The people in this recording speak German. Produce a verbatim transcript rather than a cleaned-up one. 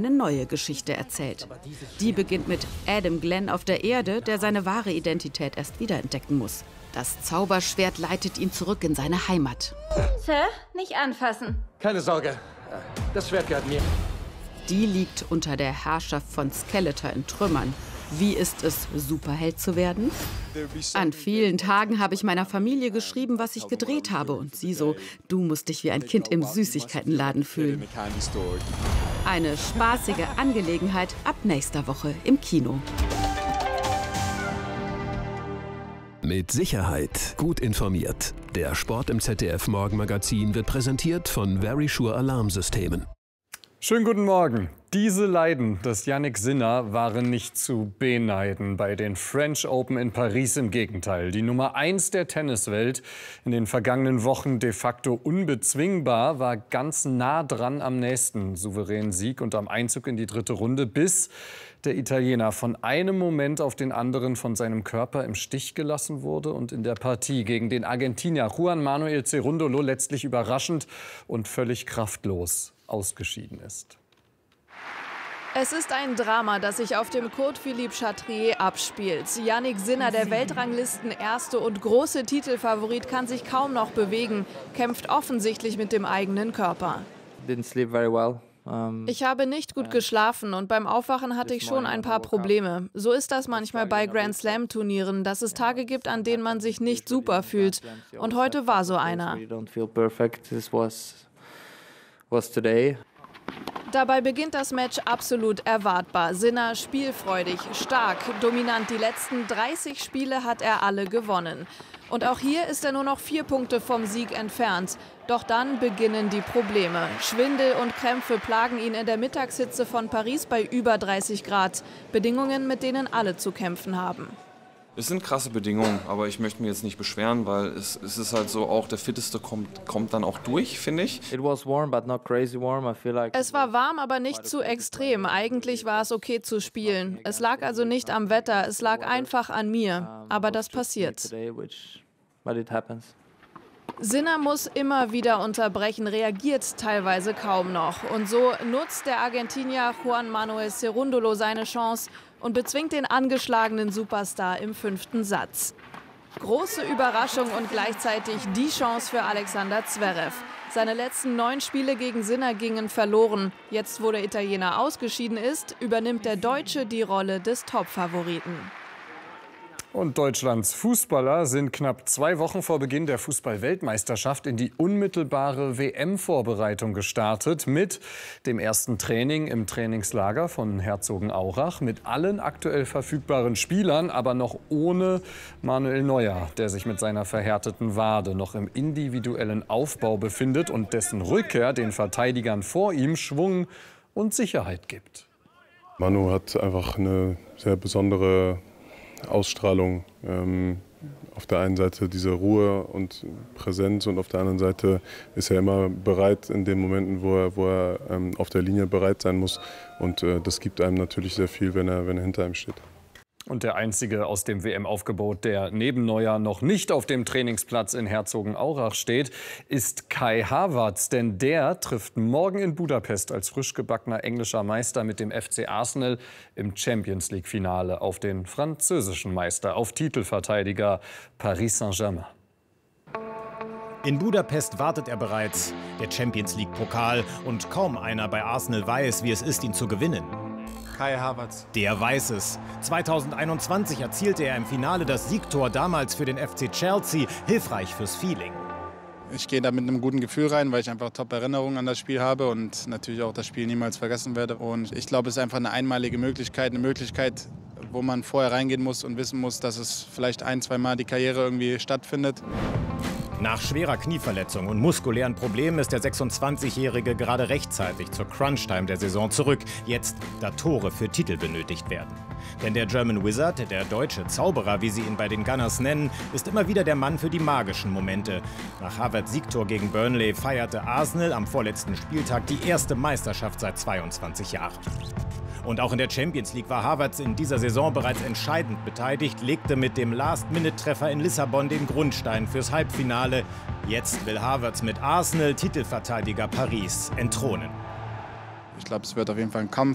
eine neue Geschichte erzählt. Die beginnt mit Adam Glenn auf der Erde, der seine wahre Identität erst wiederentdecken muss. Das Zauberschwert leitet ihn zurück in seine Heimat. Sir, nicht anfassen. Keine Sorge, das Schwert gehört mir. Die liegt unter der Herrschaft von Skeletor in Trümmern. Wie ist es, Superheld zu werden? An vielen Tagen habe ich meiner Familie geschrieben, was ich gedreht habe. Und sie so, du musst dich wie ein Kind im Süßigkeitenladen fühlen. Eine spaßige Angelegenheit ab nächster Woche im Kino. Mit Sicherheit gut informiert. Der Sport im Z D F Morgenmagazin wird präsentiert von Verisure Alarmsystemen. Schönen guten Morgen. Diese Leiden des Jannik Sinner waren nicht zu beneiden bei den French Open in Paris. Im Gegenteil. Die Nummer eins der Tenniswelt, in den vergangenen Wochen de facto unbezwingbar, war ganz nah dran am nächsten souveränen Sieg und am Einzug in die dritte Runde, bis der Italiener von einem Moment auf den anderen von seinem Körper im Stich gelassen wurde und in der Partie gegen den Argentinier Juan Manuel Cerúndolo letztlich überraschend und völlig kraftlos ausgeschieden ist. Es ist ein Drama, das sich auf dem Court Philippe Chatrier abspielt. Jannik Sinner, der Weltranglisten-Erste und große Titelfavorit, kann sich kaum noch bewegen, kämpft offensichtlich mit dem eigenen Körper. Ich habe nicht gut geschlafen und beim Aufwachen hatte ich schon ein paar Probleme. So ist das manchmal bei Grand Slam-Turnieren, dass es Tage gibt, an denen man sich nicht super fühlt. Und heute war so einer. Dabei beginnt das Match absolut erwartbar. Sinner spielfreudig, stark, dominant. Die letzten dreißig Spiele hat er alle gewonnen. Und auch hier ist er nur noch vier Punkte vom Sieg entfernt. Doch dann beginnen die Probleme. Schwindel und Krämpfe plagen ihn in der Mittagshitze von Paris bei über dreißig Grad. Bedingungen, mit denen alle zu kämpfen haben. Es sind krasse Bedingungen, aber ich möchte mich jetzt nicht beschweren, weil es, es ist halt so, auch der Fitteste kommt, kommt dann auch durch, finde ich. Es war warm, aber nicht zu extrem. Eigentlich war es okay zu spielen. Es lag also nicht am Wetter, es lag einfach an mir. Aber das passiert. Sinner muss immer wieder unterbrechen, reagiert teilweise kaum noch. Und so nutzt der Argentinier Juan Manuel Cerúndolo seine Chance und bezwingt den angeschlagenen Superstar im fünften Satz. Große Überraschung und gleichzeitig die Chance für Alexander Zverev. Seine letzten neun Spiele gegen Sinner gingen verloren. Jetzt, wo der Italiener ausgeschieden ist, übernimmt der Deutsche die Rolle des Topfavoriten. Und Deutschlands Fußballer sind knapp zwei Wochen vor Beginn der Fußball-Weltmeisterschaft in die unmittelbare W M-Vorbereitung gestartet. Mit dem ersten Training im Trainingslager von Herzogenaurach. Mit allen aktuell verfügbaren Spielern, aber noch ohne Manuel Neuer, der sich mit seiner verhärteten Wade noch im individuellen Aufbau befindet und dessen Rückkehr den Verteidigern vor ihm Schwung und Sicherheit gibt. Manu hat einfach eine sehr besondere Ausstrahlung. Ähm, auf der einen Seite diese Ruhe und Präsenz und auf der anderen Seite ist er immer bereit in den Momenten, wo er, wo er ähm, auf der Linie bereit sein muss. Und äh, das gibt einem natürlich sehr viel, wenn er, wenn er hinter ihm steht. Und der einzige aus dem W M-Aufgebot, der neben Neuer noch nicht auf dem Trainingsplatz in Herzogenaurach steht, ist Kai Havertz. Denn der trifft morgen in Budapest als frisch gebackener englischer Meister mit dem F C Arsenal im Champions-League-Finale auf den französischen Meister, auf Titelverteidiger Paris Saint-Germain. In Budapest wartet er bereits, der Champions-League-Pokal. Und kaum einer bei Arsenal weiß, wie es ist, ihn zu gewinnen. Kai Havertz. Der weiß es. zweitausendeinundzwanzig erzielte er im Finale das Siegtor, damals für den F C Chelsea, hilfreich fürs Feeling. Ich gehe da mit einem guten Gefühl rein, weil ich einfach Top-Erinnerungen an das Spiel habe und natürlich auch das Spiel niemals vergessen werde. Und ich glaube, es ist einfach eine einmalige Möglichkeit, eine Möglichkeit, wo man vorher reingehen muss und wissen muss, dass es vielleicht ein, zwei Mal die Karriere irgendwie stattfindet. Nach schwerer Knieverletzung und muskulären Problemen ist der sechsundzwanzigjährige gerade rechtzeitig zur Crunch-Time der Saison zurück. Jetzt, da Tore für Titel benötigt werden. Denn der German Wizard, der deutsche Zauberer, wie sie ihn bei den Gunners nennen, ist immer wieder der Mann für die magischen Momente. Nach Havertz' Siegtor gegen Burnley feierte Arsenal am vorletzten Spieltag die erste Meisterschaft seit zweiundzwanzig Jahren. Und auch in der Champions League war Havertz in dieser Saison bereits entscheidend beteiligt, legte mit dem Last-Minute-Treffer in Lissabon den Grundstein fürs Halbfinale. Jetzt will Havertz mit Arsenal Titelverteidiger Paris entthronen. Ich glaube, es wird auf jeden Fall ein Kampf.